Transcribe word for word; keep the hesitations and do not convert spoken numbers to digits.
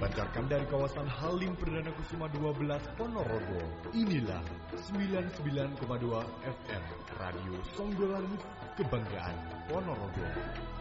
Dipancarkan dari kawasan Halim Perdana Kusuma dua belas Ponorogo. Inilah sembilan puluh sembilan koma dua F M Radio Songgolangit, Kebanggaan Ponorogo.